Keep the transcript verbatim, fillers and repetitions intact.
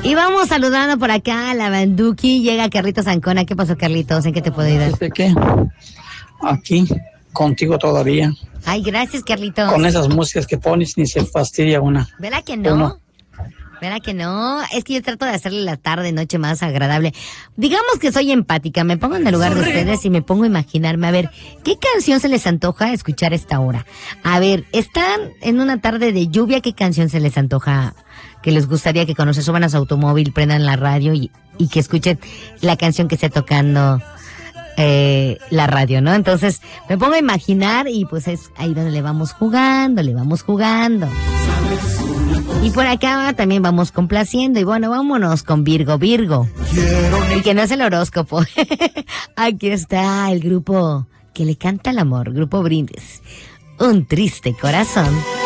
Y vamos saludando por acá a la Banduki. Llega Carlitos Ancona. ¿Qué pasó, Carlitos? ¿En qué te puedo ayudar? ¿De qué? Aquí, contigo todavía. Ay, gracias, Carlitos. Con esas músicas que pones ni se fastidia una. ¿Verdad que no? Uno. ¿Verdad que no? Es que yo trato de hacerle la tarde, noche más agradable. Digamos que soy empática, me pongo en el lugar de ustedes y me pongo a imaginarme, a ver, ¿qué canción se les antoja escuchar a esta hora? A ver, están en una tarde de lluvia, ¿qué canción se les antoja que les gustaría que cuando se suban a su automóvil prendan la radio y, y que escuchen la canción que esté tocando eh, la radio, ¿no? Entonces me pongo a imaginar y pues es ahí donde le vamos jugando, le vamos jugando. Y por acá también vamos complaciendo. Y bueno, vámonos con Virgo, Virgo. El que no es el horóscopo. Aquí está el grupo que le canta el amor, Grupo Brindis. Un triste corazón.